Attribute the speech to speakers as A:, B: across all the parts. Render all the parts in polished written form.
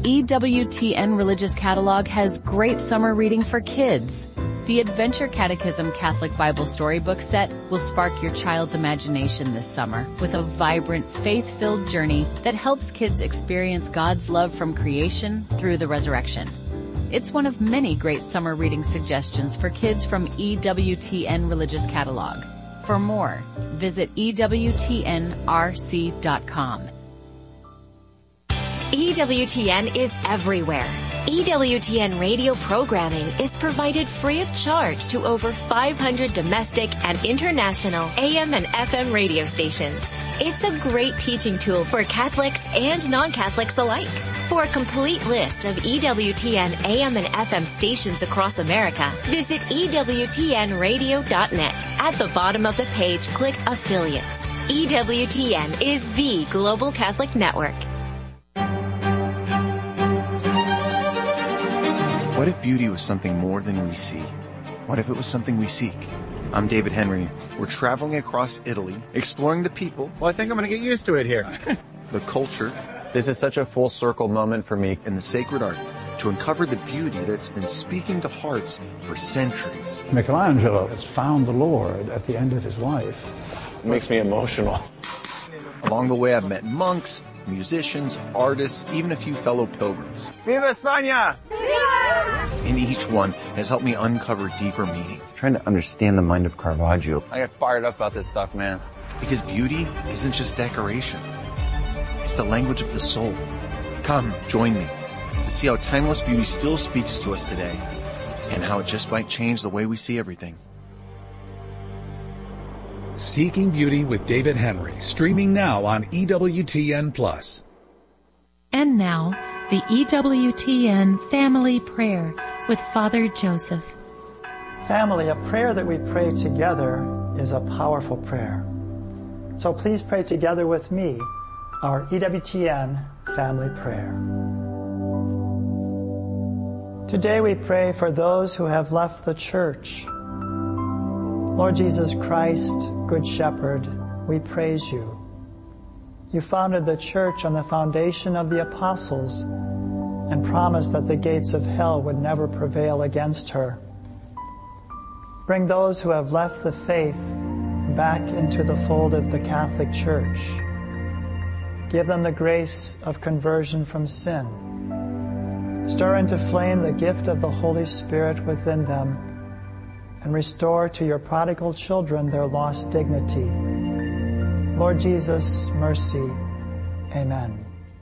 A: EWTN Religious Catalog has great summer reading for kids. The Adventure Catechism Catholic Bible Storybook Set will spark your child's imagination this summer with a vibrant, faith-filled journey that helps kids experience God's love from creation through the resurrection. It's one of many great summer reading suggestions for kids from EWTN Religious Catalog. For more, visit EWTNRC.com.
B: EWTN is everywhere. EWTN radio programming is provided free of charge to over 500 domestic and international AM and FM radio stations. It's a great teaching tool for Catholics and non-Catholics alike. For a complete list of EWTN AM and FM stations across America, visit EWTNradio.net. At the bottom of the page, click Affiliates. EWTN is the Global Catholic Network.
C: What if beauty was something more than we see? What if it was something we seek? I'm David Henry. We're traveling across Italy, exploring the people.
D: Well, I think I'm going to get used to it here.
C: The culture.
E: This is such a full circle moment for me.
C: And the sacred art to uncover the beauty that's been speaking to hearts for centuries.
F: Michelangelo has found the Lord at the end of his life.
E: It makes me emotional.
C: Along the way, I've met monks, musicians, artists, even a few fellow pilgrims.
D: Viva España!
C: And each one has helped me uncover deeper meaning.
E: Trying to understand the mind of Caravaggio. I get fired up about this stuff, man.
C: Because beauty isn't just decoration. It's the language of the soul. Come, join me to see how timeless beauty still speaks to us today and how it just might change the way we see everything.
G: Seeking Beauty with David Henry, streaming now on EWTN+.
H: And now, the EWTN Family Prayer with Father Joseph.
I: Family, a prayer that we pray together is a powerful prayer. So please pray together with me our EWTN Family Prayer. Today we pray for those who have left the church. Lord Jesus Christ, Good Shepherd, we praise you. You founded the church on the foundation of the apostles and promised that the gates of hell would never prevail against her. Bring those who have left the faith back into the fold of the Catholic Church. Give them the grace of conversion from sin. Stir into flame the gift of the Holy Spirit within them and restore to your prodigal children their lost dignity. Lord Jesus, mercy. Amen.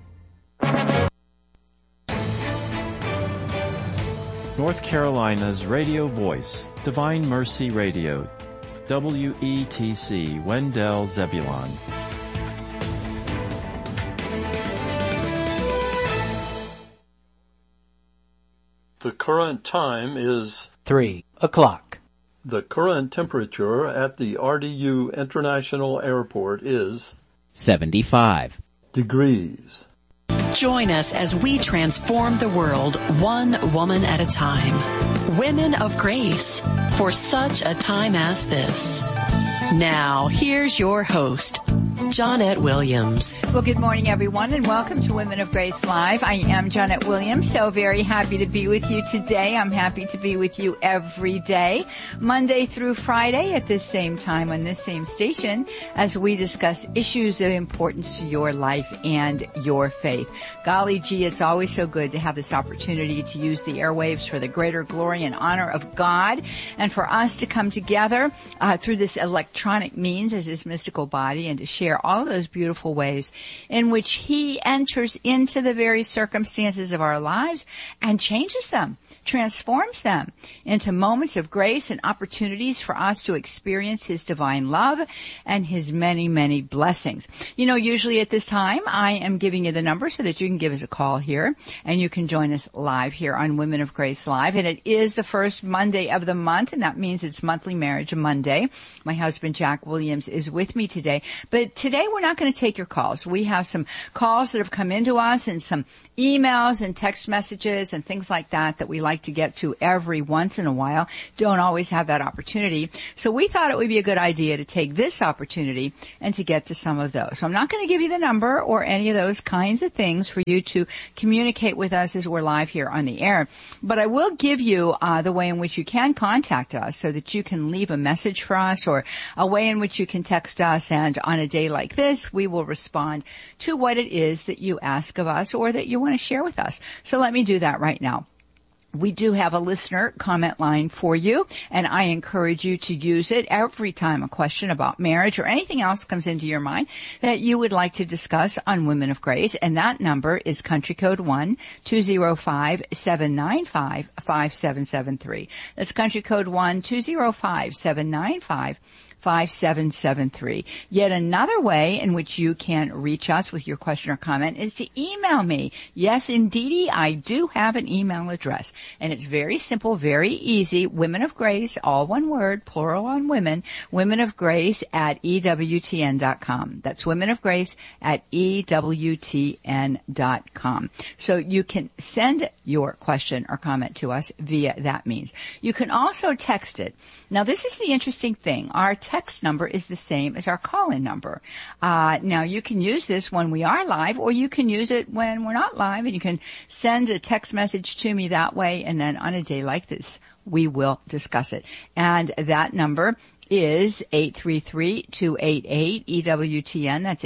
J: North Carolina's radio voice, Divine Mercy Radio, WETC, Wendell, Zebulon.
K: The current time is
L: 3 o'clock.
K: The current temperature at the RDU International Airport is
L: 75
K: degrees.
M: Join us as we transform the world one woman at a time. Women of Grace, for such a time as this. Now, here's your host, Johnnette Williams.
N: Well, good morning, everyone, and welcome to Women of Grace Live. I am Johnnette Williams, so very happy to be with you today. I'm happy to be with you every day, Monday through Friday at this same time on this same station as we discuss issues of importance to your life and your faith. Golly gee, it's always so good to have this opportunity to use the airwaves for the greater glory and honor of God and for us to come together through this electronic means as His mystical body and to share all of those beautiful ways in which He enters into the very circumstances of our lives and changes them, transforms them into moments of grace and opportunities for us to experience His divine love and His many, many blessings. You know, usually at this time, I am giving you the number so that you can give us a call here and you can join us live here on Women of Grace Live. And it is the first Monday of the month, and that means it's Monthly Marriage Monday. My husband, Jack Williams, is with me today. But today we're not going to take your calls. We have some calls that have come into us and some emails and text messages and things like that we like to get to every once in a while. Don't always have that opportunity. So we thought it would be a good idea to take this opportunity and to get to some of those. So I'm not going to give you the number or any of those kinds of things for you to communicate with us as we're live here on the air. But I will give you the way in which you can contact us so that you can leave a message for us, or a way in which you can text us, and on a day like this, we will respond to what it is that you ask of us or that you want to share with us. So let me do that right now. We do have a listener comment line for you, and I encourage you to use it every time a question about marriage or anything else comes into your mind that you would like to discuss on Women of Grace. And that number is country code 1-205-795-5773. That's country code 1-205-795-5773. Yet another way in which you can reach us with your question or comment is to email me. Yes, indeedy, I do have an email address, and it's very simple, very easy. Women of Grace, all one word, plural on women, Women of Grace at EWTN.com. That's Women of Grace at EWTN.com. So you can send your question or comment to us via that means. You can also text it. Now, this is the interesting thing. Our text number is the same as our call-in number. Now, you can use this when we are live, or you can use it when we're not live, and you can send a text message to me that way, and then on a day like this, we will discuss it. And that number is 833-288-EWTN. That's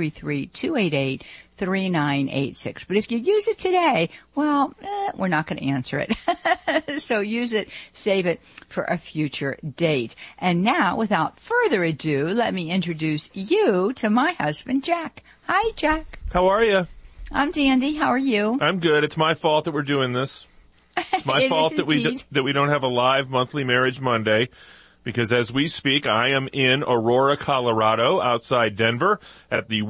N: 833-288-3986. But if you use it today, well, we're not going to answer it. So use it, save it for a future date. And now, without further ado, let me introduce you to my husband, Jack. Hi, Jack.
O: How are you?
N: I'm dandy. How are you?
O: I'm good. It's my fault that we're doing this. It's my fault that we don't have a live monthly Marriage Monday. Because as we speak, I am in Aurora, Colorado, outside Denver, at the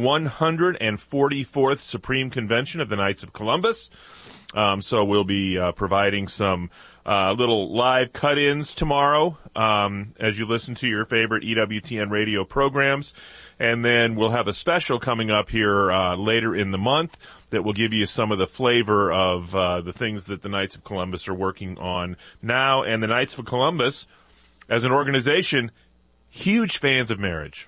O: 144th Supreme Convention of the Knights of Columbus. So we'll be providing some little live cut-ins tomorrow as you listen to your favorite EWTN radio programs. And then we'll have a special coming up here later in the month that will give you some of the flavor of the things that the Knights of Columbus are working on now. And the Knights of Columbus, as an organization, huge fans of marriage.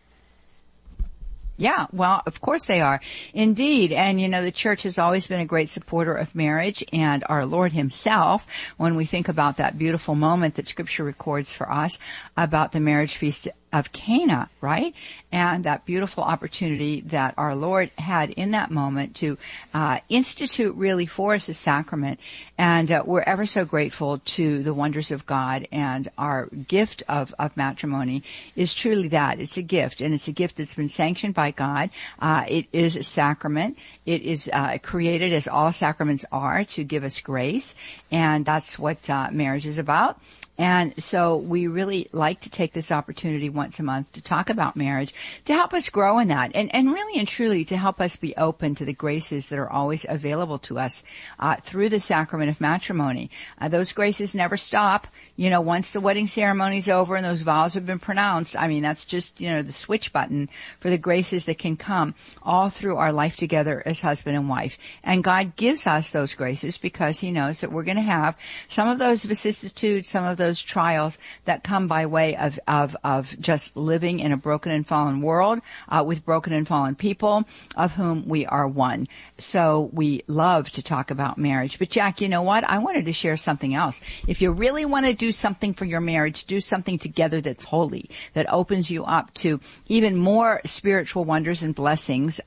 N: Yeah, well, of course they are. Indeed. And, you know, the church has always been a great supporter of marriage, and our Lord himself, when we think about that beautiful moment that Scripture records for us about the marriage feast of Cana, right? And that beautiful opportunity that our Lord had in that moment to institute really for us a sacrament. And we're ever so grateful to the wonders of God, and our gift of matrimony is truly that. It's a gift, and it's a gift that's been sanctioned by God. It is a sacrament. It is created, as all sacraments are, to give us grace, and that's what marriage is about. And so we really like to take this opportunity once a month to talk about marriage, to help us grow in that, and really and truly to help us be open to the graces that are always available to us through the sacrament of matrimony. Those graces never stop. You know, once the wedding ceremony's over and those vows have been pronounced, I mean, that's just, you know, the switch button for the graces that can come all through our life together as husband and wife. And God gives us those graces because he knows that we're going to have some of those vicissitudes, some of those trials that come by way of just living in a broken and fallen world, with broken and fallen people of whom we are one. So we love to talk about marriage. But Jack, you know what? I wanted to share something else. If you really want to do something for your marriage, do something together that's holy, that opens you up to even more spiritual wonders and blessings,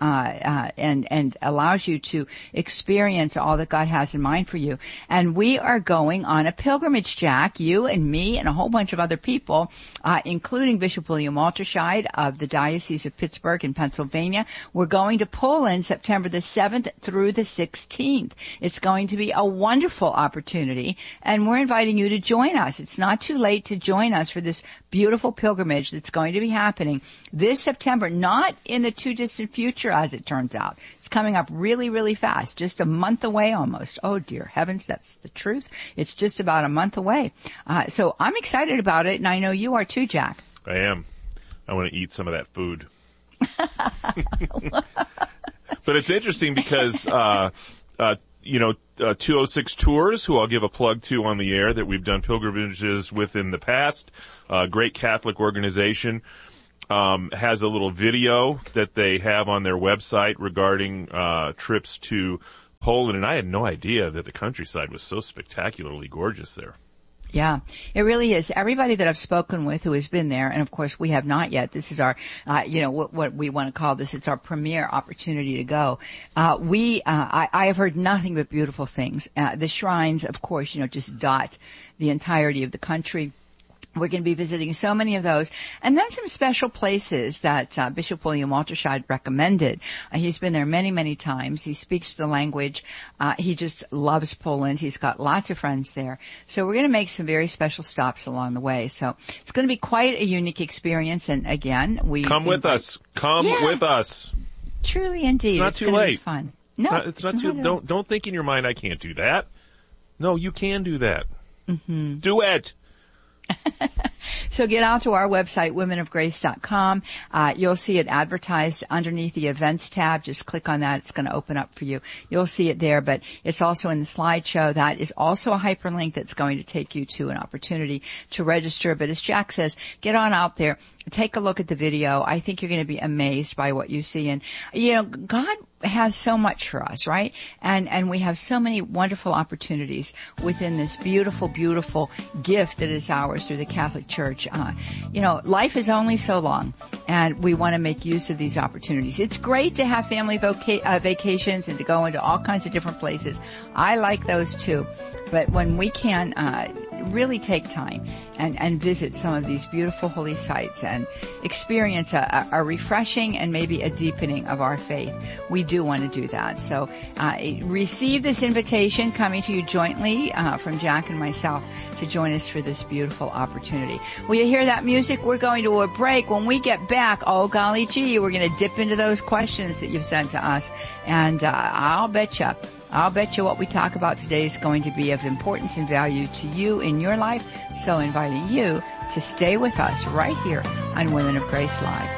N: and allows you to experience all that God has in mind for you. And we are going on a pilgrimage, Jack, you and me and a whole bunch of other people, including Bishop William Walterscheid of the Diocese of Pittsburgh in Pennsylvania. We're going to Poland September the 7th through the 16th. It's going to be a wonderful opportunity, and we're inviting you to join us. It's not too late to join us for this beautiful pilgrimage that's going to be happening this September, not in the too distant future, as it turns out. It's coming up really, really fast, just a month away almost. Oh, dear heavens, that's the truth. It's just about a month away. So I'm excited about it, and I know you are too, Jack.
O: I am. I want to eat some of that food. But it's interesting because, 206 Tours, who I'll give a plug to on the air, that we've done pilgrimages with in the past, great Catholic organization, has a little video that they have on their website regarding trips to Poland, and I had no idea that the countryside was so spectacularly gorgeous there.
N: Yeah, it really is. Everybody that I've spoken with who has been there, and of course we have not yet, this is our, what we want to call this, it's our premier opportunity to go. I have heard nothing but beautiful things. The shrines, of course, just dot the entirety of the country. We're going to be visiting so many of those. And then some special places that Bishop William Walterscheid recommended. He's been there many, many times. He speaks the language. He just loves Poland. He's got lots of friends there. So we're going to make some very special stops along the way. So it's going to be quite a unique experience. And again,
O: Come with us. With us.
N: Truly, indeed.
O: It's not too late.
N: It's fun. No,
O: it's not too. Don't think in your mind, I can't do that. No, you can do that.
N: Mm-hmm.
O: Do it.
N: So get out to our website, womenofgrace.com. You'll see it advertised underneath the events tab. Just click on that. It's going to open up for you. You'll see it there, but it's also in the slideshow. That is also a hyperlink that's going to take you to an opportunity to register. But as Jack says, get on out there. Take a look at the video. I think you're going to be amazed by what you see. And, God has so much for us, right? And we have so many wonderful opportunities within this beautiful, beautiful gift that is ours through the Catholic Church. Life is only so long, and we want to make use of these opportunities. It's great to have family vacations and to go into all kinds of different places. I like those too. But when we can really take time and visit some of these beautiful holy sites and experience a refreshing and maybe a deepening of our faith, we do want to do that. So receive this invitation coming to you jointly from Jack and myself to join us for this beautiful opportunity. Will you hear that music? We're going to a break. When we get back, oh golly gee, we're going to dip into those questions that you've sent to us. And I'll bet you what we talk about today is going to be of importance and value to you in your life. So inviting you to stay with us right here on Women of Grace Live.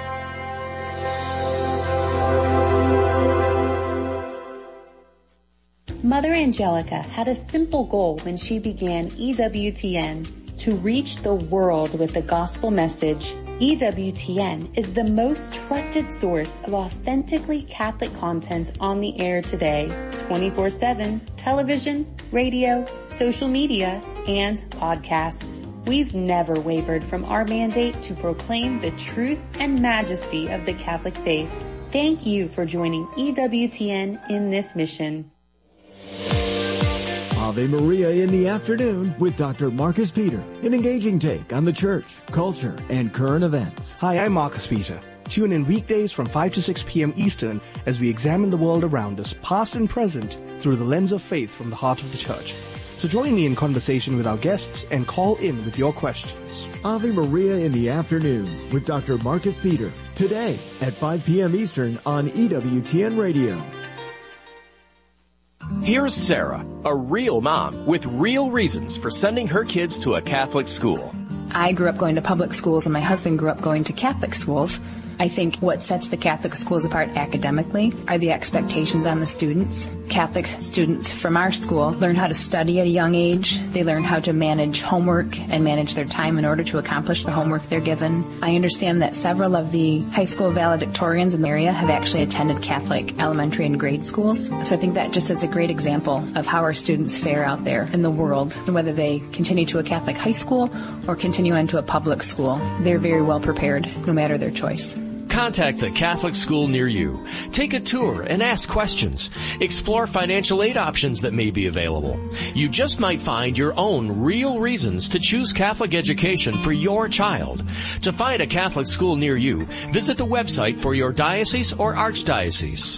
P: Mother Angelica had a simple goal when she began EWTN: to reach the world with the gospel message. EWTN is the most trusted source of authentically Catholic content on the air today, 24/7, television, radio, social media, and podcasts. We've never wavered from our mandate to proclaim the truth and majesty of the Catholic faith. Thank you for joining EWTN in this mission.
Q: Ave Maria in the afternoon with Dr. Marcus Peter, an engaging take on the church, culture, and current events.
R: Hi, I'm Marcus Peter. Tune in weekdays from 5 to 6 p.m. Eastern as we examine the world around us, past and present, through the lens of faith from the heart of the church. So join me in conversation with our guests and call in with your questions.
Q: Ave Maria in the afternoon with Dr. Marcus Peter, today at 5 p.m. Eastern on EWTN Radio.
S: Here's Sarah, a real mom with real reasons for sending her kids to a Catholic school.
T: I grew up going to public schools and my husband grew up going to Catholic schools. I think what sets the Catholic schools apart academically are the expectations on the students. Catholic students from our school learn how to study at a young age. They learn how to manage homework and manage their time in order to accomplish the homework they're given. I understand that several of the high school valedictorians in the area have actually attended Catholic elementary and grade schools. So I think that just is a great example of how our students fare out there in the world. And whether they continue to a Catholic high school or continue on to a public school, they're very well prepared no matter their choice.
S: Contact a Catholic school near you. Take a tour and ask questions. Explore financial aid options that may be available. You just might find your own real reasons to choose Catholic education for your child. To find a Catholic school near you, visit the website for your diocese or archdiocese.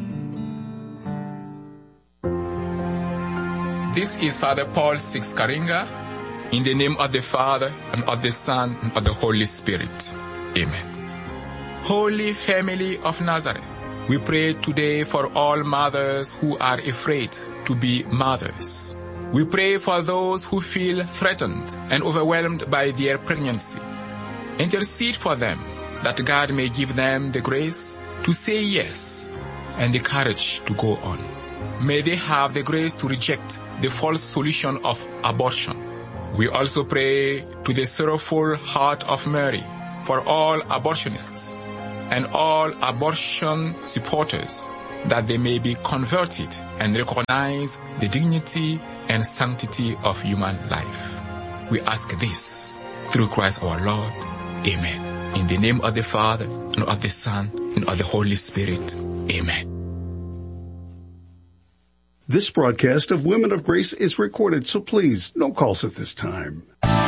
U: This is Father Paul Six Karinga. In the name of the Father, and of the Son, and of the Holy Spirit. Amen. Holy Family of Nazareth, we pray today for all mothers who are afraid to be mothers. We pray for those who feel threatened and overwhelmed by their pregnancy. Intercede for them that God may give them the grace to say yes and the courage to go on. May they have the grace to reject the false solution of abortion. We also pray to the sorrowful heart of Mary for all abortionists and all abortion supporters, that they may be converted and recognize the dignity and sanctity of human life. We ask this through Christ our Lord. Amen. In the name of the Father, and of the Son, and of the Holy Spirit. Amen.
A: This broadcast of Women of Grace is recorded, so please, no calls at this time.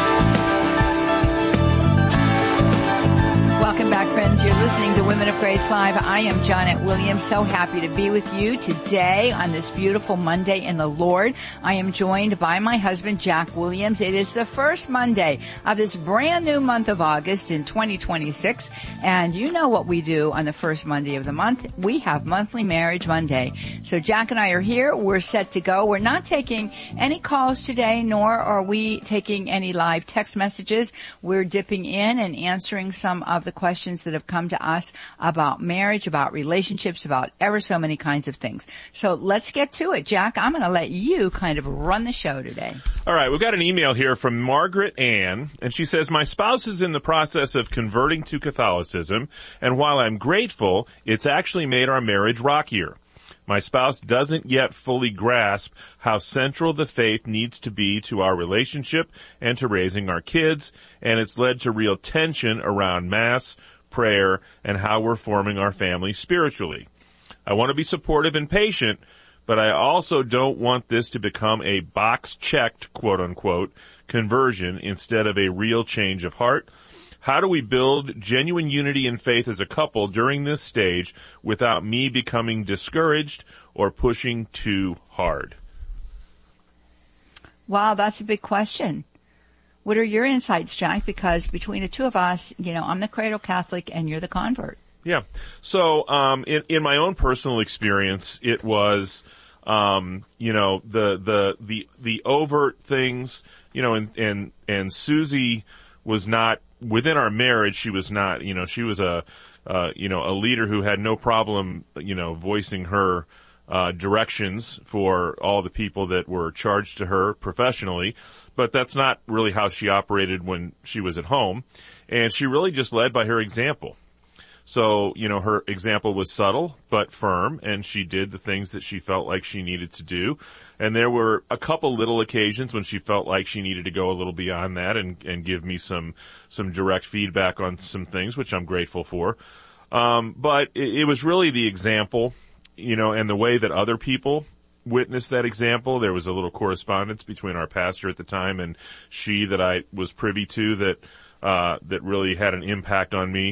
N: Welcome back, friends. You're listening to Women of Grace Live. I am Janet Williams. So happy to be with you today on this beautiful Monday in the Lord. I am joined by my husband, Jack Williams. It is the first Monday of this brand new month of August in 2026. And you know what we do on the first Monday of the month. We have Monthly Marriage Monday. So Jack and I are here. We're set to go. We're not taking any calls today, nor are we taking any live text messages. We're dipping in and answering some of the questions that have come to us about marriage, about relationships, about ever so many kinds of things. So let's get to it. Jack, I'm going to let you kind of run the show today.
O: All right, we've got an email here from Margaret Ann, and she says, my spouse is in the process of converting to Catholicism, and while I'm grateful, it's actually made our marriage rockier. My spouse doesn't yet fully grasp how central the faith needs to be to our relationship and to raising our kids, and it's led to real tension around Mass, prayer, and how we're forming our family spiritually. I want to be supportive and patient, but I also don't want this to become a box-checked, quote-unquote, conversion instead of a real change of heart. How do we build genuine unity in faith as a couple during this stage without me becoming discouraged or pushing too hard?
N: Wow, that's a big question. What are your insights, Jack? Because between the two of us, you know, I'm the cradle Catholic and you're the convert.
O: Yeah. So, in my own personal experience, it was, you know, the overt things, you know, and Susie was not, within our marriage, she was not, you know, she was a leader who had no problem, you know, voicing her directions for all the people that were charged to her professionally, but that's not really how she operated when she was at home, and she really just led by her example. So, you know, her example was subtle but firm, and she did the things that she felt like she needed to do. And there were a couple little occasions when she felt like she needed to go a little beyond that and give me some direct feedback on some things, which I'm grateful for. But it was really the example, you know, and the way that other people witnessed that example. There was a little correspondence between our pastor at the time and she that I was privy to that really had an impact on me.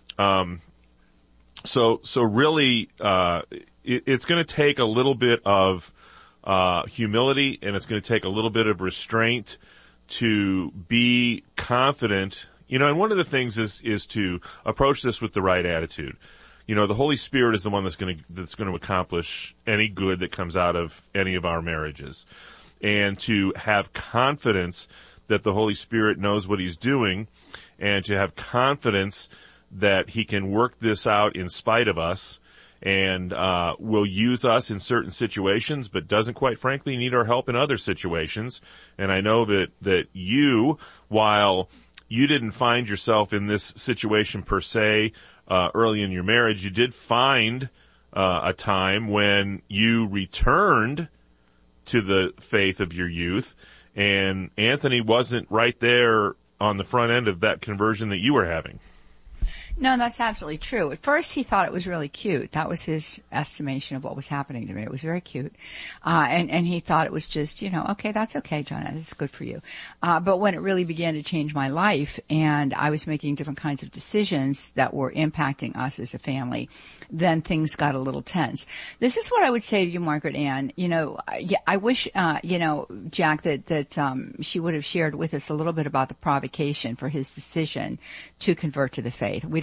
O: So really, it's going to take a little bit of, humility, and it's going to take a little bit of restraint to be confident, you know, and one of the things is to approach this with the right attitude. You know, the Holy Spirit is the one that's going to accomplish any good that comes out of any of our marriages. And to have confidence that the Holy Spirit knows what He's doing, and to have confidence that He can work this out in spite of us, and will use us in certain situations, but doesn't, quite frankly, need our help in other situations. And I know that you, while you didn't find yourself in this situation per se early in your marriage, you did find a time when you returned to the faith of your youth, and Anthony wasn't right there on the front end of that conversion that you were having.
N: No, that's absolutely true. At first, he thought it was really cute. That was his estimation of what was happening to me. It was very cute. And he thought it was just, you know, okay, that's okay, John. It's good for you. But when it really began to change my life and I was making different kinds of decisions that were impacting us as a family, then things got a little tense. This is what I would say to you, Margaret Ann. You know, I wish, you know, Jack, that she would have shared with us a little bit about the provocation for his decision to convert to the faith. We don't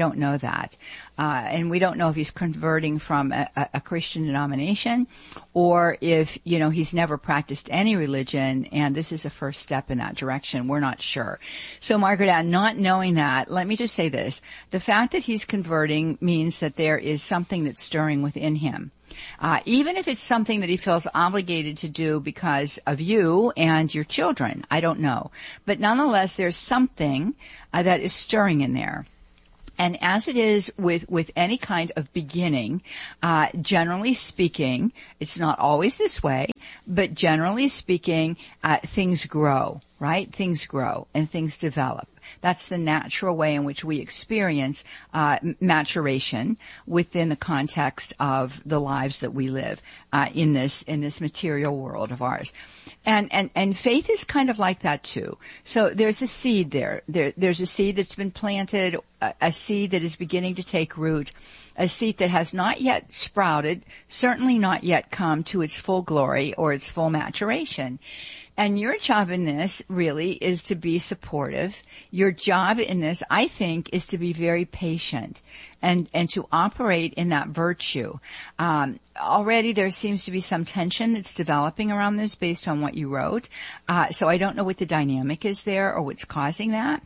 N: don't know that. And we don't know if he's converting from a Christian denomination or if, he's never practiced any religion and this is a first step in that direction. We're not sure. So Margaret Ann, not knowing that, let me just say this. The fact that he's converting means that there is something that's stirring within him. Even if it's something that he feels obligated to do because of you and your children, I don't know. But nonetheless, there's something that is stirring in there. And as it is with any kind of beginning, generally speaking, it's not always this way, but generally speaking, things grow, right? Things grow and things develop. That's the natural way in which we experience maturation within the context of the lives that we live in this material world of ours. And faith is kind of like that too. So there's a seed there. There's a seed that's been planted, a seed that is beginning to take root, a seed that has not yet sprouted, certainly not yet come to its full glory or its full maturation. And your job in this really is to be supportive. Your job in this, I think, is to be very patient and to operate in that virtue. Already there seems to be some tension that's developing around this based on what you wrote. So I don't know what the dynamic is there or what's causing that.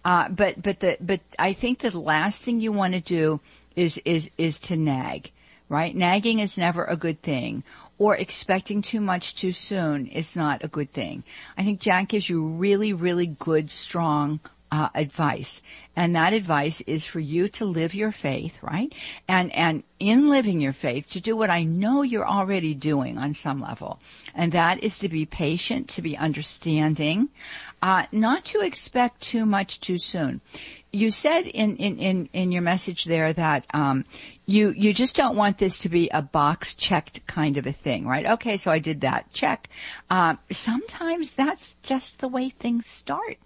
N: But I think the last thing you want to do is to nag, right? Nagging is never a good thing. Or expecting too much too soon is not a good thing. I think Jack gives you really, really good, strong advice. And that advice is for you to live your faith, right? And in living your faith, to do what I know you're already doing on some level. And that is to be patient, to be understanding, not to expect too much too soon. You said in your message there that you just don't want this to be a box checked kind of a thing, right? Okay, so I did that. Check. Sometimes that's just the way things start,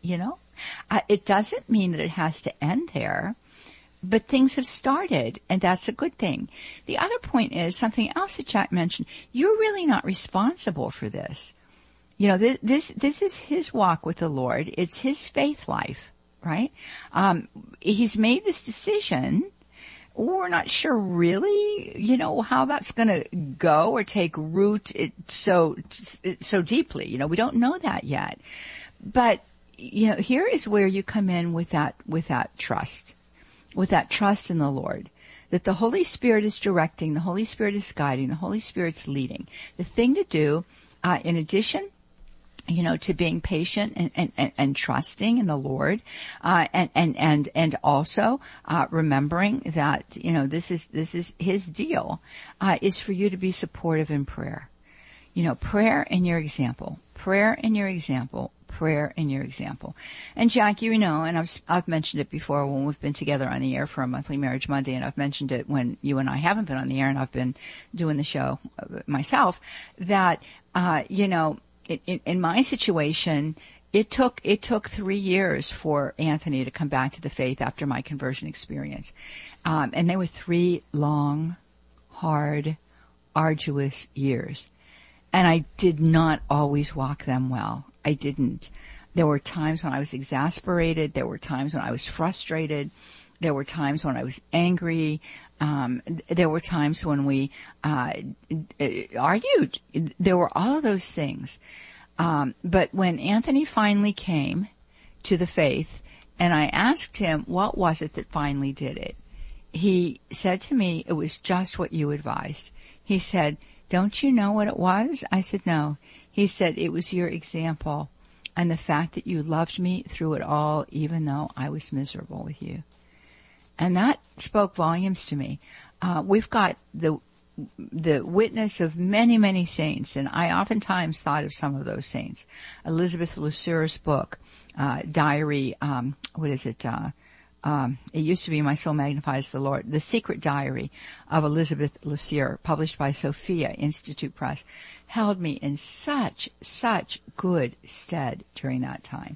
N: It doesn't mean that it has to end there, but things have started, and that's a good thing. The other point is something else that Jack mentioned. You're really not responsible for this. This is his walk with the Lord. It's his faith life. Right? He's made this decision. We're not sure really, how that's going to go or take root so deeply. We don't know that yet. But, here is where you come in with that trust in the Lord, that the Holy Spirit is directing, the Holy Spirit is guiding, the Holy Spirit's leading. The thing to do, in addition, to being patient and trusting in the Lord, and also, remembering that, this is his deal, is for you to be supportive in prayer. Prayer in your example, prayer in your example, prayer in your example. And Jack, and I've mentioned it before when we've been together on the air for a monthly Marriage Monday, and I've mentioned it when you and I haven't been on the air and I've been doing the show myself, that, in my situation, it took 3 years for Anthony to come back to the faith after my conversion experience. And they were 3 long, hard, arduous years. And I did not always walk them well. I didn't. There were times when I was exasperated. There were times when I was frustrated. There were times when I was angry. There were times when we argued. There were all of those things. But when Anthony finally came to the faith, and I asked him, what was it that finally did it? He said to me, it was just what you advised. He said, don't you know what it was? I said, no. He said, it was your example and the fact that you loved me through it all, even though I was miserable with you. And that spoke volumes to me. We've got the witness of many, many saints, and I oftentimes thought of some of those saints. Elizabeth Luceur's book, diary, it used to be My Soul Magnifies the Lord, The Secret Diary of Elizabeth Luceur, published by Sophia Institute Press, held me in such good stead during that time.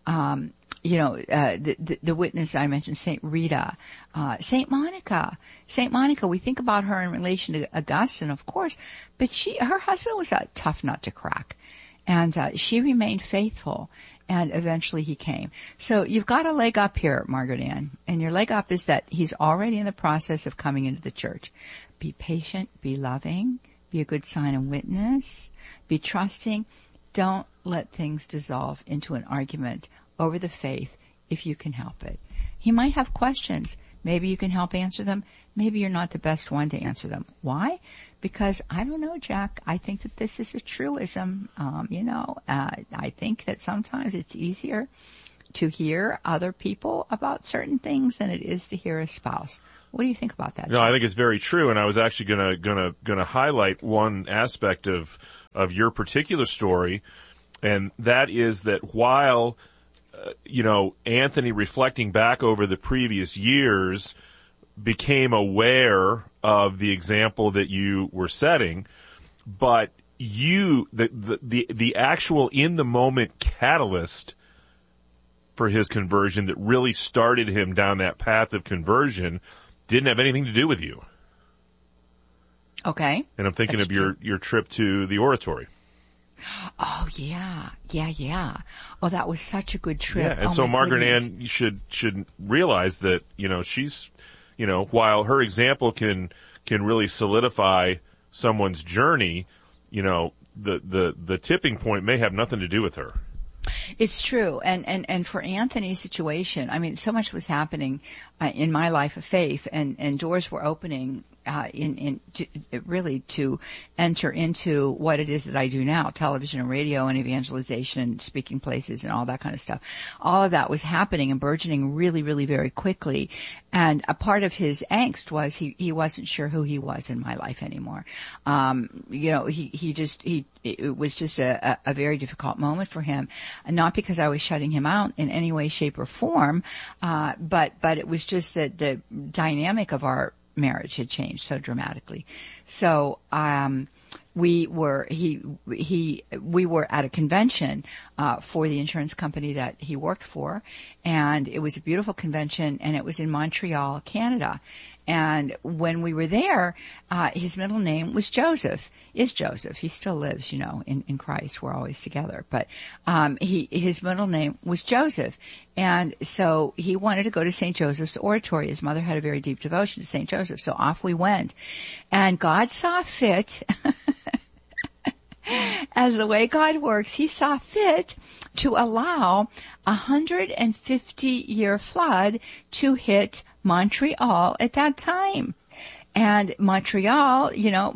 N: The witness I mentioned, Saint Rita, Saint Monica. Saint Monica, we think about her in relation to Augustine, of course, but her husband was a tough nut to crack. And she remained faithful. And eventually he came. So you've got a leg up here, Margaret Ann. And your leg up is that he's already in the process of coming into the church. Be patient, be loving, be a good sign and witness, be trusting. Don't let things dissolve into an argument over the faith if you can help it. He might have questions. Maybe you can help answer them. Maybe you're not the best one to answer them. Why? Because, I don't know, Jack, I think that this is a truism. I think that sometimes it's easier to hear other people about certain things than it is to hear a spouse. What do you think about that?
O: No, I think it's very true, and I was actually gonna highlight one aspect of your particular story, and that is that while Anthony, reflecting back over the previous years, became aware of the example that you were setting, but the actual in the moment catalyst for his conversion that really started him down that path of conversion didn't have anything to do with you.
N: Okay.
O: And I'm thinking of your trip to the oratory.
N: Oh, yeah. Oh, that was such a good trip.
O: Yeah, and so Margaret Ann should realize that, she's, while her example can really solidify someone's journey, the tipping point may have nothing to do with her.
N: It's true. And for Anthony's situation, I mean, so much was happening in my life of faith, and doors were opening to enter into what it is that I do now, television and radio and evangelization and speaking places and all that kind of stuff. All of that was happening and burgeoning really, really very quickly. And a part of his angst was he wasn't sure who he was in my life anymore. It was just a very difficult moment for him. And not because I was shutting him out in any way, shape, or form, but it was just that the dynamic of our marriage had changed so dramatically. So, we were at a convention, for the insurance company that he worked for, and it was a beautiful convention, and it was in Montreal, Canada. And when we were there, his middle name was Joseph. Is Joseph. He still lives, in Christ. We're always together. But his middle name was Joseph. And so he wanted to go to St. Joseph's Oratory. His mother had a very deep devotion to St. Joseph. So off we went. And God saw fit, as the way God works, he saw fit to allow 150-year flood to hit Montreal at that time. And Montreal,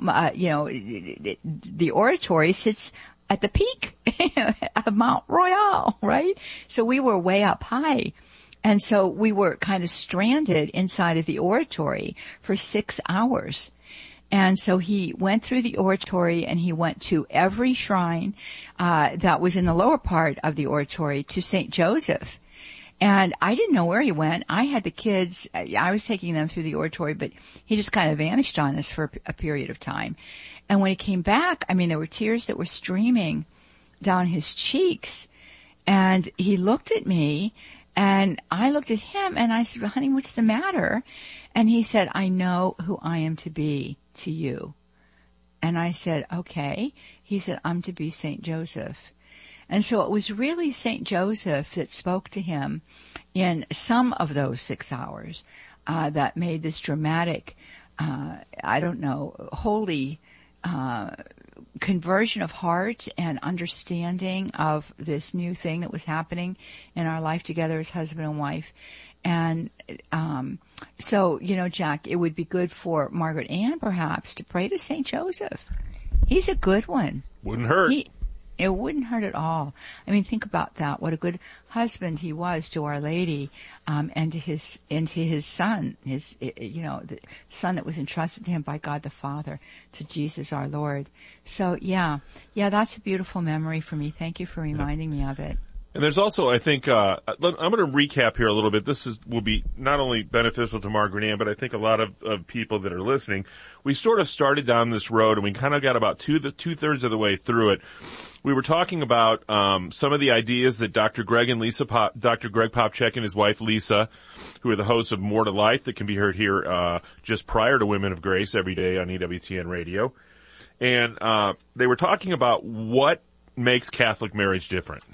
N: the oratory sits at the peak of Mount Royal, right? So we were way up high. And so we were kind of stranded inside of the oratory for 6 hours. And so he went through the oratory and he went to every shrine that was in the lower part of the oratory to St. Joseph. And I didn't know where he went. I had the kids, I was taking them through the oratory, but he just kind of vanished on us for a period of time. And when he came back, I mean, there were tears that were streaming down his cheeks. And he looked at me and I looked at him and I said, honey, what's the matter? And he said, I know who I am to be to you. And I said, okay. He said, I'm to be St. Joseph. And so it was really St. Joseph that spoke to him in some of those 6 hours that made this dramatic, holy conversion of heart and understanding of this new thing that was happening in our life together as husband and wife. And so, Jack, it would be good for Margaret Ann perhaps to pray to St. Joseph. He's a good one.
O: Wouldn't hurt.
N: It wouldn't hurt at all. I mean, think about that. What a good husband he was to Our Lady, and to his son, the son that was entrusted to him by God the Father, to Jesus our Lord. So yeah, that's a beautiful memory for me. Thank you for reminding me of it.
O: And there's also, I think, I'm going to recap here a little bit. This will be not only beneficial to Margaret Ann, but I think a lot of people that are listening. We sort of started down this road and we kind of got about two-thirds of the way through it. We were talking about, some of the ideas that Dr. Greg Popcak and his wife Lisa, who are the hosts of More to Life that can be heard here, just prior to Women of Grace every day on EWTN Radio. And, they were talking about what makes Catholic marriage different.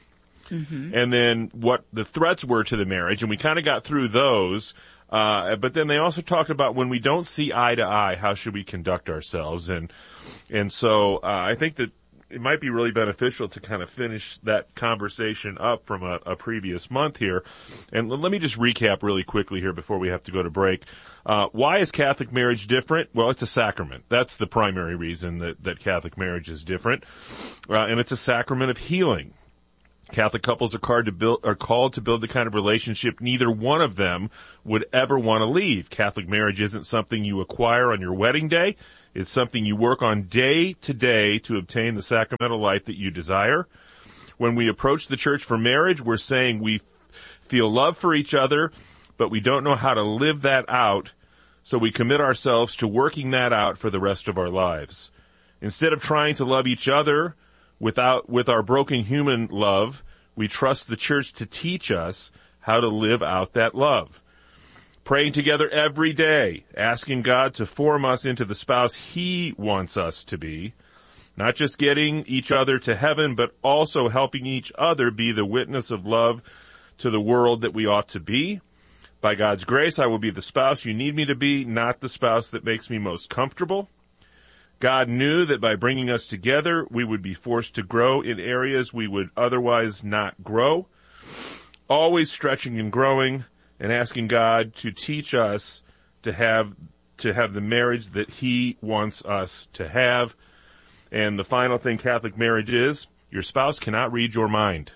O: and then what the threats were to the marriage, and we kind of got through those. But then they also talked about when we don't see eye to eye, how should we conduct ourselves? And so I think that it might be really beneficial to kind of finish that conversation up from a previous month here. And let me just recap really quickly here before we have to go to break. Why is Catholic marriage different? Well, it's a sacrament. That's the primary reason that Catholic marriage is different. And it's a sacrament of healing. Catholic couples are called to build the kind of relationship neither one of them would ever want to leave. Catholic marriage isn't something you acquire on your wedding day. It's something you work on day to day to obtain the sacramental life that you desire. When we approach the church for marriage, we're saying we feel love for each other, but we don't know how to live that out, so we commit ourselves to working that out for the rest of our lives. Instead of trying to love each other with our broken human love, we trust the church to teach us how to live out that love. Praying together every day, asking God to form us into the spouse He wants us to be, not just getting each other to heaven, but also helping each other be the witness of love to the world that we ought to be. By God's grace, I will be the spouse you need me to be, not the spouse that makes me most comfortable. God knew that by bringing us together, we would be forced to grow in areas we would otherwise not grow, always stretching and growing and asking God to teach us to have the marriage that He wants us to have. And the final thing Catholic marriage is, your spouse cannot read your mind.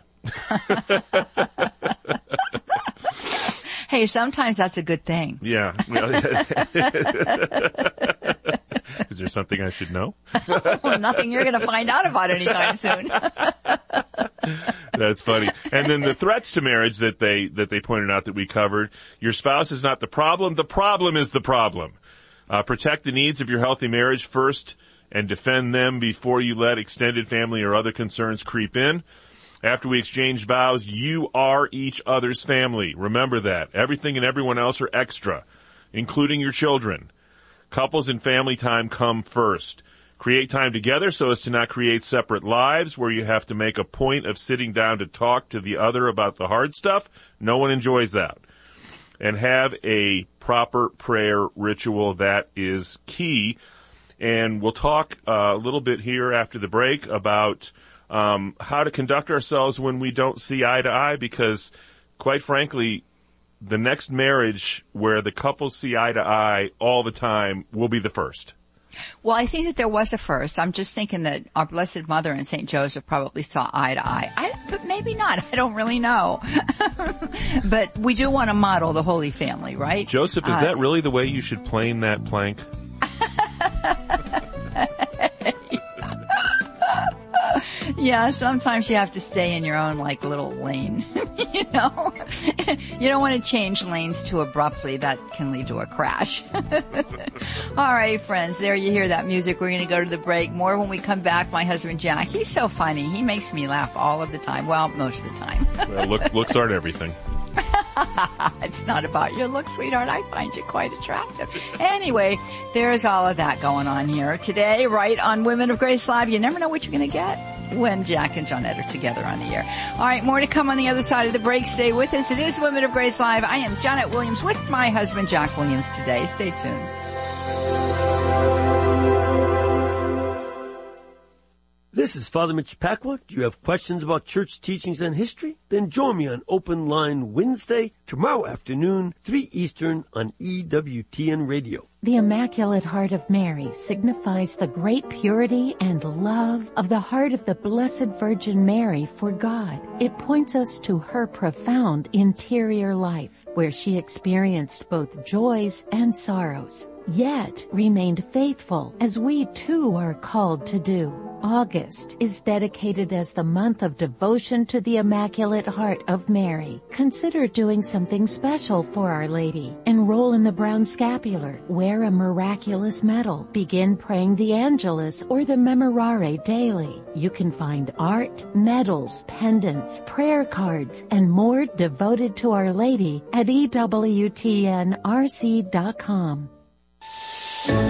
N: Hey, sometimes that's a good thing.
O: Yeah. Is there something I should know?
N: Nothing you're going to find out about anytime soon.
O: That's funny. And then the threats to marriage that they pointed out that we covered. Your spouse is not the problem. The problem is the problem. Protect the needs of your healthy marriage first and defend them before you let extended family or other concerns creep in. After we exchange vows, you are each other's family. Remember that. Everything and everyone else are extra, including your children. Couples and family time come first. Create time together so as to not create separate lives where you have to make a point of sitting down to talk to the other about the hard stuff. No one enjoys that. And have a proper prayer ritual. That is key. And we'll talk a little bit here after the break about how to conduct ourselves when we don't see eye to eye, because, quite frankly, the next marriage where the couples see eye to eye all the time will be the first.
N: Well, I think that there was a first. I'm just thinking that our Blessed Mother and St. Joseph probably saw eye to eye. But maybe not. I don't really know. But we do want to model the Holy Family, right?
O: Joseph, is that really the way you should plane that plank?
N: Yeah, sometimes you have to stay in your own, little lane, you know? You don't want to change lanes too abruptly. That can lead to a crash. All right, friends, there you hear that music. We're going to go to the break. More when we come back. My husband, Jack, he's so funny. He makes me laugh all of the time. Well, most of the time.
O: Well, looks aren't everything.
N: It's not about your look, sweetheart. I find you quite attractive. Anyway, there's all of that going on here today, right on Women of Grace Live. You never know what you're going to get when Jack and Johnette are together on the air. All right, more to come on the other side of the break. Stay with us. It is Women of Grace Live. I am Johnette Williams with my husband, Jack Williams, today. Stay tuned.
B: This is Father Mitch Pacwa. Do you have questions about church teachings and history? Then join me on Open Line Wednesday, tomorrow afternoon, 3 Eastern on EWTN Radio.
H: The Immaculate Heart of Mary signifies the great purity and love of the heart of the Blessed Virgin Mary for God. It points us to her profound interior life, where she experienced both joys and sorrows, yet remained faithful, as we too are called to do. August is dedicated as the month of devotion to the Immaculate Heart of Mary. Consider doing something special for Our Lady. Enroll in the Brown Scapular, wear a miraculous medal, begin praying the Angelus or the Memorare daily. You can find art, medals, pendants, prayer cards, and more devoted to Our Lady at EWTNRC.com.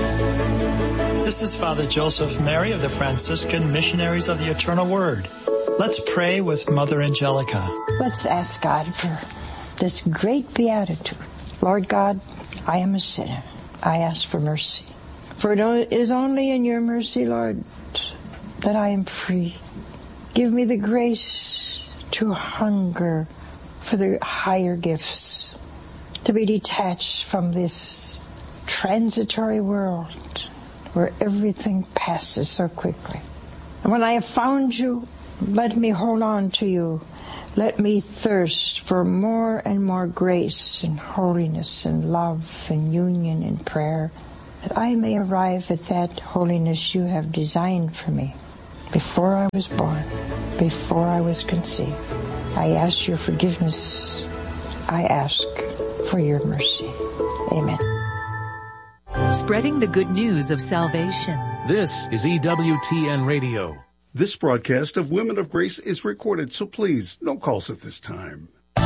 V: This is Father Joseph Mary of the Franciscan Missionaries of the Eternal Word.
I: Let's pray with Mother Angelica.
F: Let's ask God for this great beatitude. Lord God, I am a sinner. I ask for mercy. For it is only in your mercy, Lord, that I am free. Give me the grace to hunger for the higher gifts, to be detached from this transitory world where everything passes so quickly. And when I have found you, let me hold on to you. Let me thirst for more and more grace and holiness and love and union and prayer, that I may arrive at that holiness you have designed for me. Before I was born, before I was conceived, I ask your forgiveness. I ask for your mercy. Amen.
V: Spreading the good news of salvation.
W: This is EWTN Radio.
A: This broadcast of Women of Grace is recorded, so please, no calls at this time.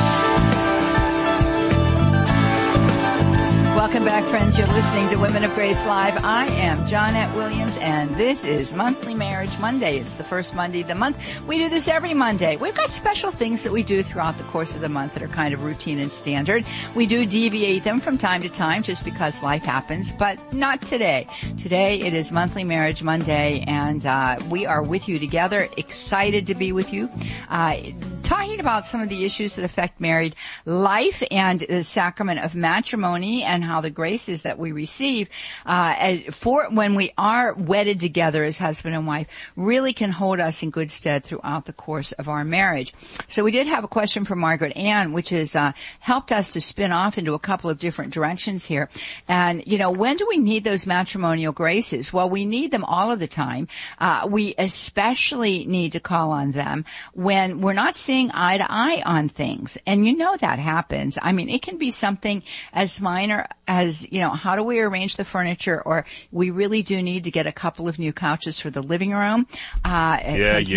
N: Welcome back, friends. You're listening to Women of Grace Live. I am Johnette Williams, and this is Monthly Marriage Monday. It's the first Monday of the month. We do this every Monday. We've got special things that we do throughout the course of the month that are kind of routine and standard. We do deviate them from time to time just because life happens, but not today. Today it is Monthly Marriage Monday, and we are with you together, excited to be with you, talking about some of the issues that affect married life and the sacrament of matrimony and how the graces that we receive for when we are wedded together as husband and wife really can hold us in good stead throughout the course of our marriage. So we did have a question from Margaret Ann, which has helped us to spin off into a couple of different directions here. And, you know, when do we need those matrimonial graces? Well, we need them all of the time. We especially need to call on them when we're not seeing eye to eye on things. And you know that happens. I mean, it can be something as minor as, you know, how do we arrange the furniture, or we really do need to get a couple of new couches for the living room. Hint,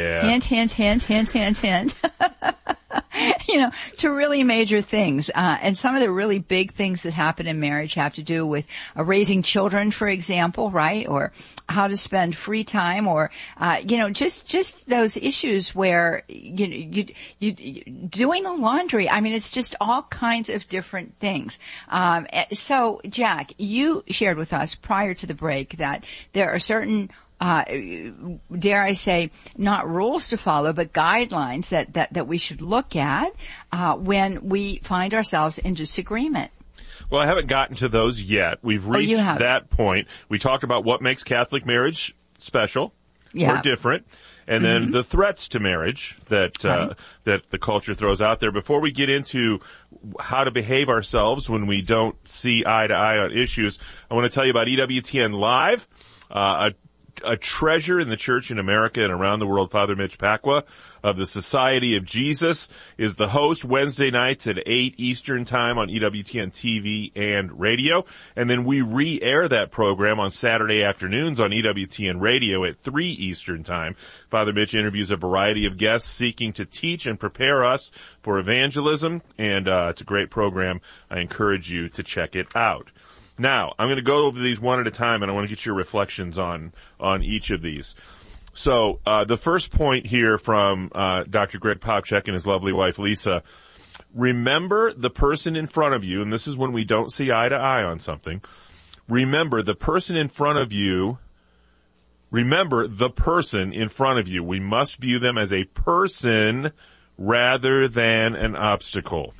N: hint. You know, to really major things. And some of the really big things that happen in marriage have to do with raising children, for example, right? Or how to spend free time, or, you know, just those issues where, you doing the laundry. I mean, it's just all kinds of different things. So, Jack, you shared with us prior to the break that there are certain dare I say, not rules to follow, but guidelines that we should look at when we find ourselves in disagreement.
O: Well, I haven't gotten to those yet. We've reached that point. We talked about what makes Catholic marriage special or different, and then the threats to marriage that that the culture throws out there. Before we get into how to behave ourselves when we don't see eye to eye on issues, I want to tell you about EWTN Live, a treasure in the church in America and around the world. Father Mitch Pacwa of the Society of Jesus is the host Wednesday nights at 8 Eastern Time on EWTN TV and radio. And then we re-air that program on Saturday afternoons on EWTN Radio at 3 Eastern Time. Father Mitch interviews a variety of guests seeking to teach and prepare us for evangelism, and it's a great program. I encourage you to check it out. Now, I'm going to go over these one at a time, and I want to get your reflections on each of these. So, the first point here from Dr. Greg Popchak and his lovely wife, Lisa. Remember the person in front of you, and this is when we don't see eye to eye on something. Remember the person in front of you. Remember the person in front of you. We must view them as a person rather than an obstacle.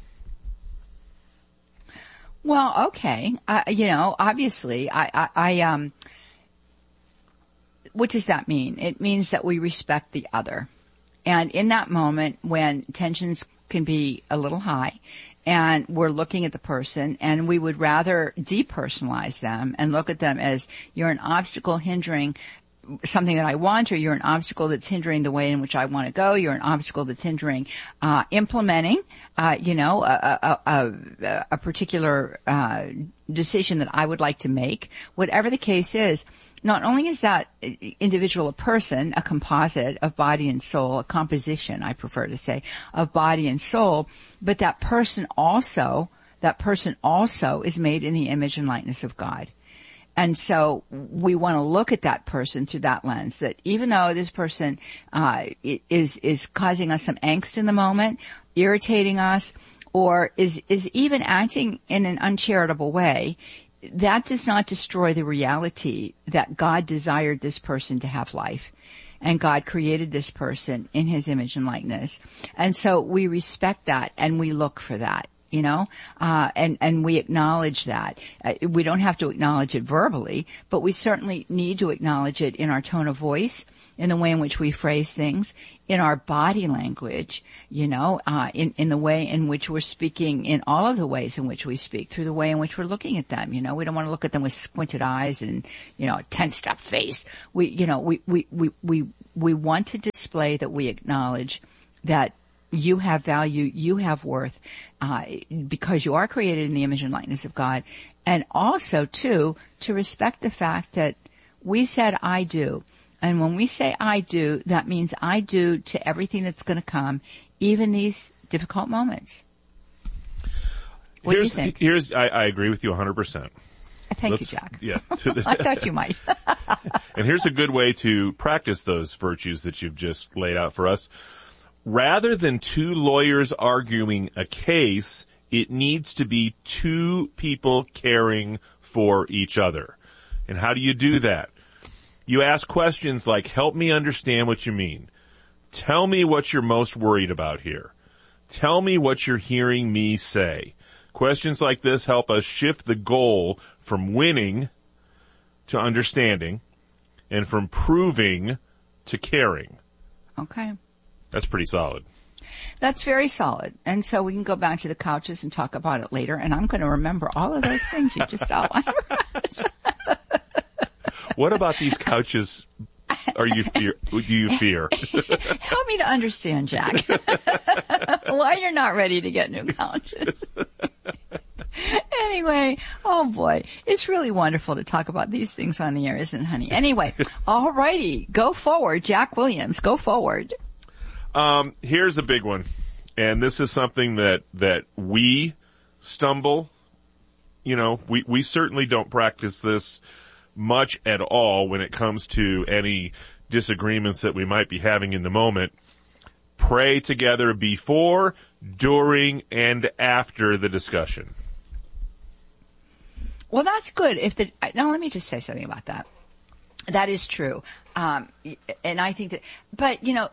N: Well, okay. You know, obviously, what does that mean? It means that we respect the other. And in that moment when tensions can be a little high and we're looking at the person and we would rather depersonalize them and look at them as you're an obstacle hindering something that I want, or you're an obstacle that's hindering the way in which I want to go. You're an obstacle that's hindering implementing, a particular decision that I would like to make. Whatever the case is, not only is that individual a person, a composite of body and soul, a composition, I prefer to say, of body and soul, but that person also is made in the image and likeness of God. And so we want to look at that person through that lens, that even though this person is causing us some angst in the moment, irritating us, or is even acting in an uncharitable way, that does not destroy the reality that God desired this person to have life. And God created this person in his image and likeness. And so we respect that and we look for that, you know, and we acknowledge that. We don't have to acknowledge it verbally, but we certainly need to acknowledge it in our tone of voice, in the way in which we phrase things, in our body language, you know, in the way in which we're speaking, in all of the ways in which we speak, through the way in which we're looking at them. You know, we don't want to look at them with squinted eyes and, you know, a tensed up face. We want to display that we acknowledge that you have value, you have worth, because you are created in the image and likeness of God. And also, too, to respect the fact that we said, I do. And when we say I do, that means I do to everything that's going to come, even these difficult moments. What do you think?
O: I agree with you 100%.
N: Thank you, Jack.
O: Yeah.
N: I thought you might.
O: And here's a good way to practice those virtues that you've just laid out for us. Rather than two lawyers arguing a case, it needs to be two people caring for each other. And how do you do that? You ask questions like, help me understand what you mean. Tell me what you're most worried about here. Tell me what you're hearing me say. Questions like this help us shift the goal from winning to understanding and from proving to caring.
N: Okay.
O: That's pretty solid.
N: That's very solid. And so we can go back to the couches and talk about it later. And I'm going to remember all of those things you just outlined.
O: What about these couches do you fear?
N: Help me to understand, Jack. Why you're not ready to get new couches. Anyway, oh boy, it's really wonderful to talk about these things on the air, isn't it, honey? Anyway, all righty, go forward, Jack Williams, go forward.
O: Here's a big one, and this is something that we stumble. You know, we certainly don't practice this much at all when it comes to any disagreements that we might be having in the moment. Pray together before, during, and after the discussion.
N: Well, that's good. Now let me just say something about that. That is true. And I think that, but you know,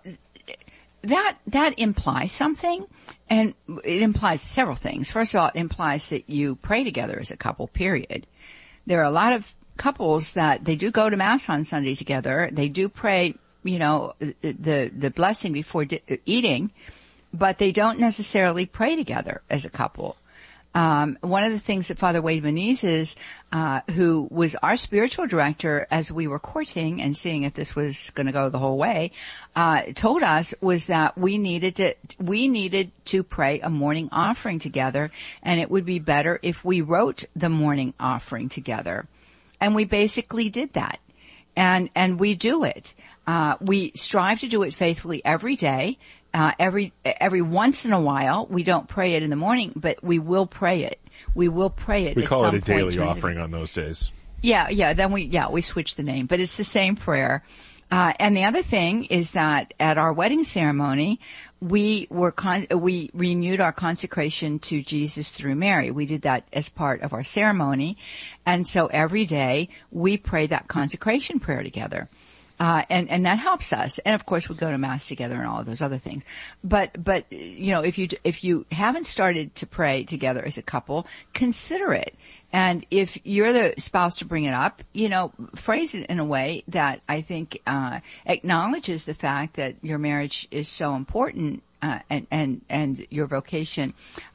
N: that implies something, and it implies several things. First of all, it implies that you pray together as a couple, period. There are a lot of couples that they do go to Mass on Sunday together. They do pray, you know, the blessing before eating, but they don't necessarily pray together as a couple. One of the things that Father Wade Menezes, who was our spiritual director as we were courting and seeing if this was going to go the whole way, told us was that we needed to pray a morning offering together, and it would be better if we wrote the morning offering together. And we basically did that. And we do it. We strive to do it faithfully every day. Every once in a while, we don't pray it in the morning, but we will pray it. We will pray it.
O: We call it a daily offering on those days.
N: Yeah. Then we switch the name, but it's the same prayer. And the other thing is that at our wedding ceremony, we renewed our consecration to Jesus through Mary. We did that as part of our ceremony. And so every day we pray that consecration prayer together. And that helps us. And of course we go to Mass together and all of those other things. But, you know, if you haven't started to pray together as a couple, consider it. And if you're the spouse to bring it up, you know, phrase it in a way that I think, acknowledges the fact that your marriage is so important, and your vocation,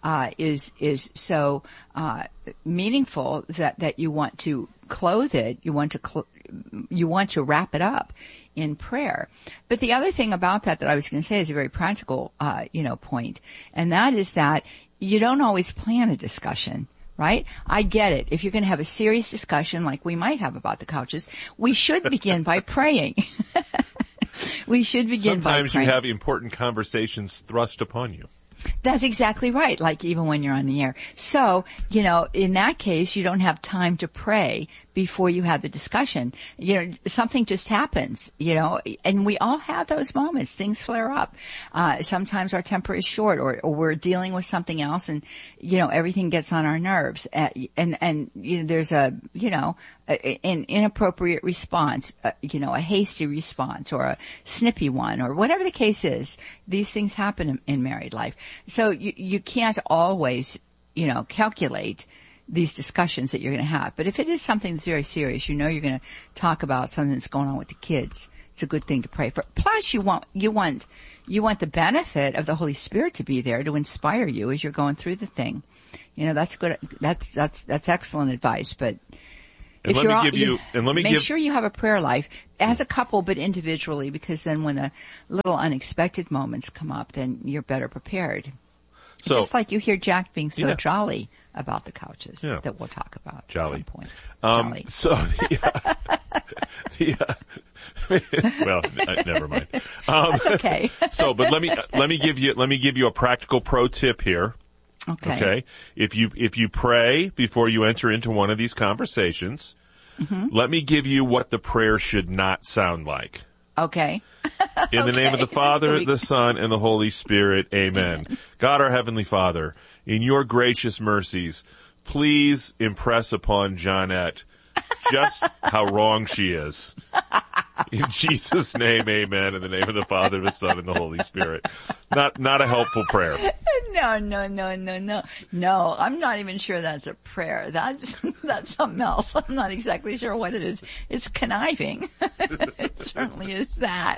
N: is so, meaningful that you want to clothe it, you want to wrap it up in prayer. But the other thing about that I was going to say is a very practical, point. And that is that you don't always plan a discussion. Right? I get it. If you're going to have a serious discussion like we might have about the couches, we should begin by praying. We should begin by praying.
O: Sometimes you have important conversations thrust upon you.
N: That's exactly right, like even when you're on the air. So, you know, in that case, you don't have time to pray before you have the discussion. Something just happens, and we all have those moments. Things flare up. Sometimes our temper is short, or we're dealing with something else, and, everything gets on our nerves. And there's an inappropriate response, a hasty response, or a snippy one, or whatever the case is. These things happen in married life. So you can't always, calculate these discussions that you're going to have. But if it is something that's very serious, you're going to talk about something that's going on with the kids, it's a good thing to pray for. Plus, you want the benefit of the Holy Spirit to be there to inspire you as you're going through the thing. That's good. That's excellent advice. But make sure you have a prayer life as a couple, but individually, because then when the little unexpected moments come up, then you're better prepared. So, just like you hear Jack being so jolly about the couches that we'll talk about at some point. Jolly.
O: Well, never mind.
N: That's okay.
O: But let me give you a practical pro tip here. Okay. If you pray before you enter into one of these conversations, let me give you what the prayer should not sound like.
N: Okay.
O: In the name of the Father, the Son, and the Holy Spirit, amen. God, our Heavenly Father, in your gracious mercies, please impress upon Johnette just how wrong she is. In Jesus' name, amen. In the name of the Father, the Son, and the Holy Spirit. Not a helpful prayer.
N: No, I'm not even sure that's a prayer. That's something else. I'm not exactly sure what it is. It's conniving. It certainly is that.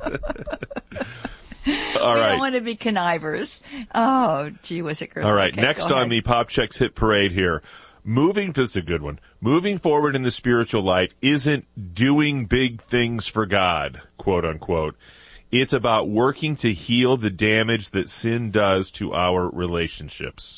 O: All right.
N: We don't want to be connivers. Oh, gee whiz it, Chris.
O: All right.
N: Okay,
O: next on the Pop Checks Hit Parade here. This is a good one. Moving forward in the spiritual life isn't doing big things for God, quote unquote. It's about working to heal the damage that sin does to our relationships.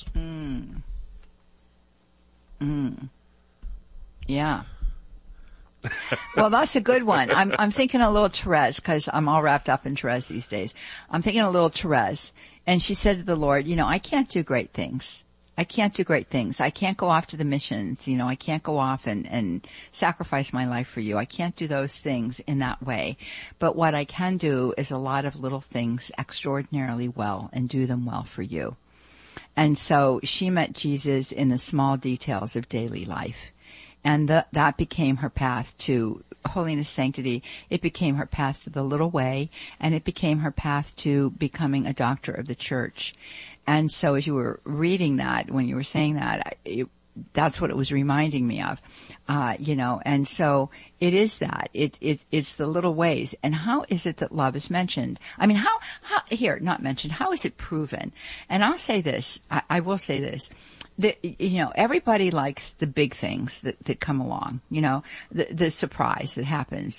N: Yeah. Well, that's a good one. I'm thinking a little Therese, because I'm all wrapped up in Therese these days. I'm thinking a little Therese, and she said to the Lord, I can't do great things. I can't do great things. I can't go off to the missions. I can't go off and sacrifice my life for you. I can't do those things in that way. But what I can do is a lot of little things extraordinarily well and do them well for you. And so she met Jesus in the small details of daily life. And that became her path to holiness, sanctity. It became her path to the little way, and it became her path to becoming a doctor of the church. And so as you were reading that, when you were saying that, that's what it was reminding me of, and so it is that. It's the little ways. And how is it that love is mentioned? I mean, not mentioned, how is it proven? And I'll say this, I will say this. Everybody likes the big things that come along, the surprise that happens,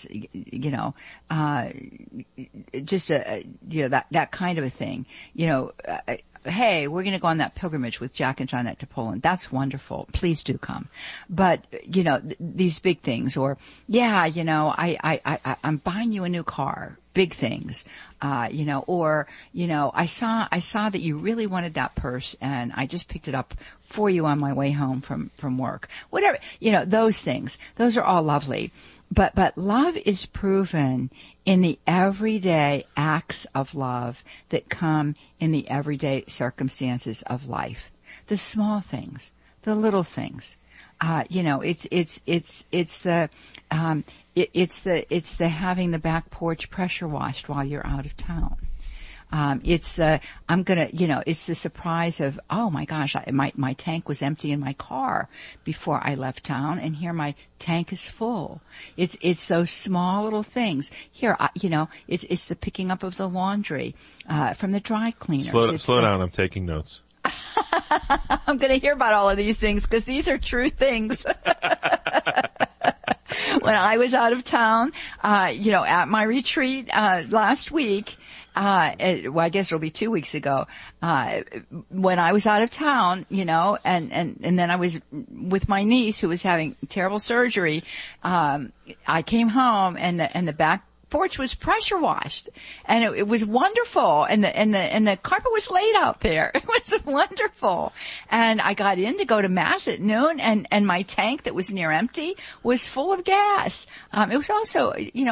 N: that kind of a thing, hey, we're going to go on that pilgrimage with Jack and Johnette to Poland. That's wonderful. Please do come. But, these big things, or, I'm buying you a new car. Big things, or, I saw that you really wanted that purse and I just picked it up for you on my way home from work. Whatever, those things, those are all lovely. But love is proven in the everyday acts of love that come in the everyday circumstances of life. The small things, the little things. It's the having the back porch pressure washed while you're out of town. It's the surprise of, oh my gosh, my tank was empty in my car before I left town, and here my tank is full. It's those small little things. Here, it's the picking up of the laundry, from the dry cleaners.
O: Slow down, I'm taking notes.
N: I'm going to hear about all of these things because these are true things. When I was out of town, at my retreat, last week, I guess it'll be 2 weeks ago, when I was out of town, and then I was with my niece who was having terrible surgery. I came home and the back porch was pressure washed, and it was wonderful, and the carpet was laid out there. It was wonderful. And I got in to go to Mass at noon, and my tank that was near empty was full of gas. It was also,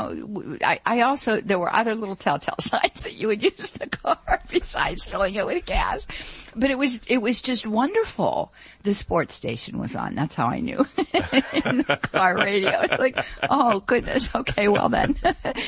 N: I also, there were other little telltale signs that you would use in the car besides filling it with gas. But it was just wonderful. The sports station was on. That's how I knew. In the car radio. It's like, oh goodness. Okay, well then.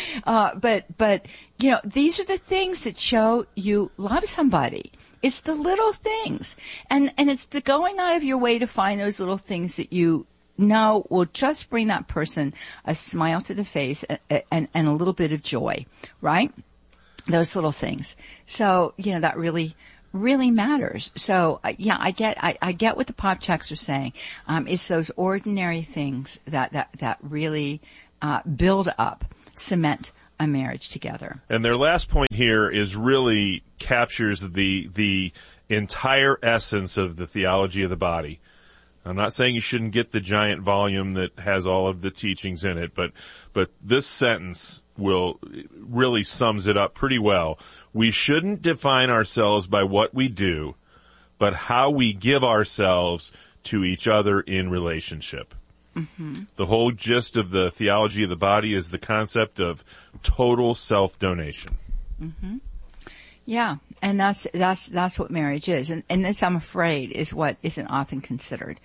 N: But these are the things that show you love somebody. It's the little things. And it's the going out of your way to find those little things that you know will just bring that person a smile to the face and a little bit of joy, right? Those little things. So, that really matters. So, I get what the pop checks are saying. It's those ordinary things that really, build up, cement a marriage together.
O: And their last point here is really captures the entire essence of the theology of the body. I'm not saying you shouldn't get the giant volume that has all of the teachings in it, but this sentence really sums it up pretty well. We shouldn't define ourselves by what we do, but how we give ourselves to each other in relationship. Mm-hmm. The whole gist of the theology of the body is the concept of total self-donation.
N: Mm-hmm. Yeah, and that's what marriage is, and this, I'm afraid, is what isn't often considered.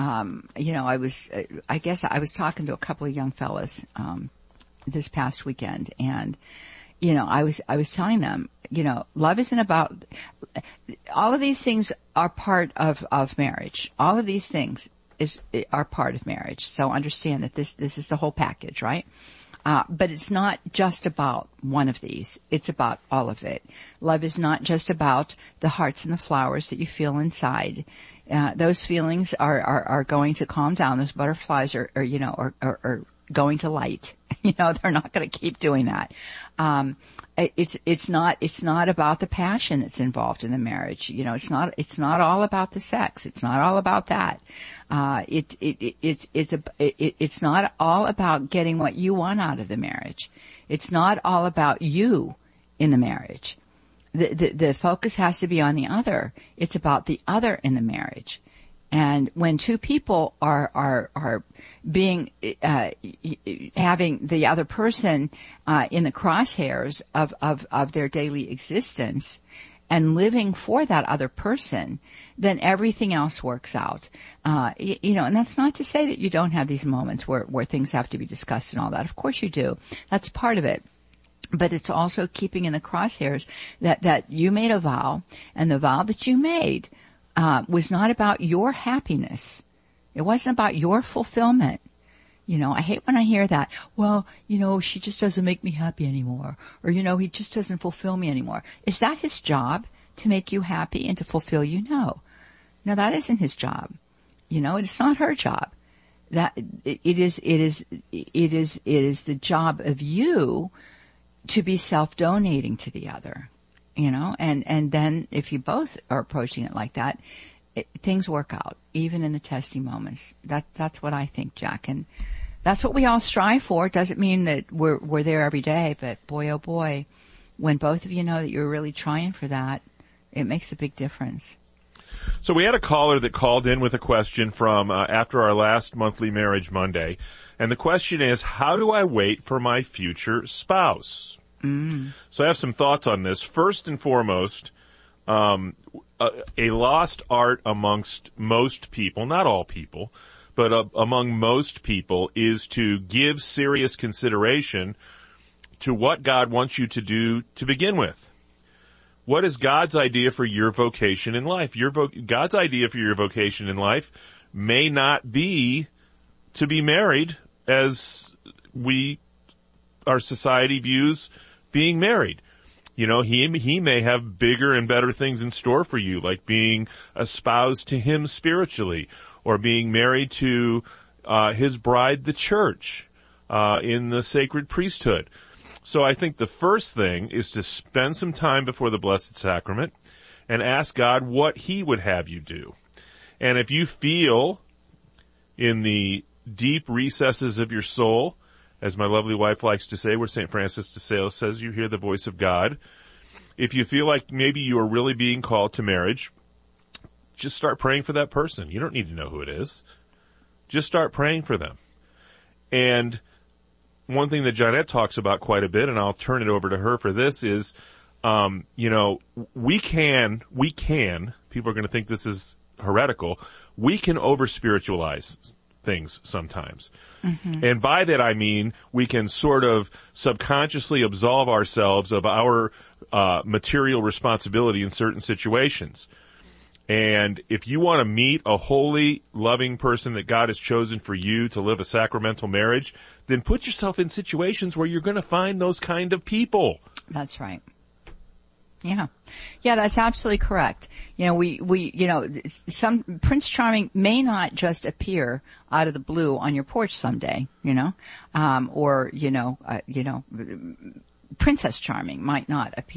N: I guess I was talking to a couple of young fellas this past weekend, and I was telling them, love isn't about, all of these things are part of marriage. All of these things are part of marriage. So understand that this is the whole package, right? But it's not just about one of these. It's about all of it. Love is not just about the hearts and the flowers that you feel inside. Those feelings are going to calm down. Those butterflies are going to light. They're not going to keep doing that. It's not about the passion that's involved in the marriage. It's not all about the sex. It's not all about that. It's not all about getting what you want out of the marriage. It's not all about you in the marriage. The focus has to be on the other. It's about the other in the marriage. And when two people are being, having the other person, in the crosshairs of their daily existence and living for that other person, then everything else works out. And that's not to say that you don't have these moments where things have to be discussed and all that. Of course you do. That's part of it. But it's also keeping in the crosshairs that you made a vow, and the vow that you made was not about your happiness. It wasn't about your fulfillment. I hate when I hear that. Well, she just doesn't make me happy anymore. Or, he just doesn't fulfill me anymore. Is that his job, to make you happy and to fulfill you? No, that isn't his job. It's not her job. That it is the job of you to be self-donating to the other. And then if you both are approaching it like that, things work out, even in the testing moments. That's what I think, Jack. And that's what we all strive for. It doesn't mean that we're there every day, but boy, oh boy, when both of you know that you're really trying for that, it makes a big difference.
O: So we had a caller that called in with a question from after our last monthly Marriage Monday. And the question is, how do I wait for my future spouse? So I have some thoughts on this. First and foremost, a lost art amongst most people, not all people, but among most people, is to give serious consideration to what God wants you to do to begin with. What is God's idea for your vocation in life? God's idea for your vocation in life may not be to be married as our society views being married. He may have bigger and better things in store for you, like being espoused to him spiritually, or being married to his bride, the church, in the sacred priesthood. So I think the first thing is to spend some time before the Blessed Sacrament and ask God what he would have you do. And if you feel in the deep recesses of your soul As my lovely wife likes to say, where St. Francis de Sales says, you hear the voice of God. If you feel like maybe you are really being called to marriage, just start praying for that person. You don't need to know who it is. Just start praying for them. And one thing that Jeanette talks about quite a bit, and I'll turn it over to her for this, is, we can, people are going to think this is heretical, we can over-spiritualize things sometimes. Mm-hmm. And by that I mean we can sort of subconsciously absolve ourselves of our material responsibility in certain situations. And if you want to meet a holy, loving person that God has chosen for you to live a sacramental marriage, then put yourself in situations where you're going to find those kind of people.
N: That's right. Yeah. Yeah, that's absolutely correct. Some Prince Charming may not just appear out of the blue on your porch someday, Princess Charming might not appear